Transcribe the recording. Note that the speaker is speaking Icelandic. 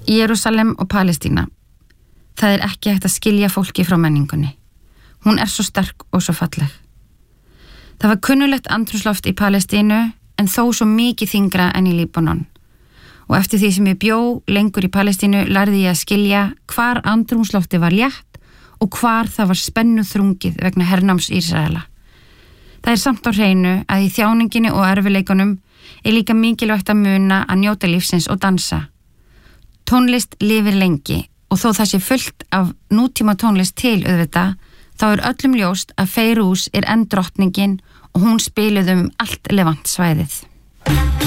Jerúsalem og Palestína. Það ekki hægt að skilja fólki frá menningunni. Hún svo sterk og svo falleg. Það var kunnulegt andrúmsloft í Palestínu en þó svo mikið þyngra en í Líbanon. Og eftir því sem ég bjó lengur í Palestínu lærði ég að skilja hvar andrúmslofti var létt og hvar það var spennu þrungið vegna hernáms Ísraela. Það samt á hreinu að í þjáninginni og erfiðleikunum líka mikilvægt að muna að njóta lífsins og dansa. Tónlist lifir lengi og þó það sé fullt af nútíma tónlist til auðvitað, þá öllum ljóst að Fairuz enn drottningin og hún spiluð allt levant svæðið.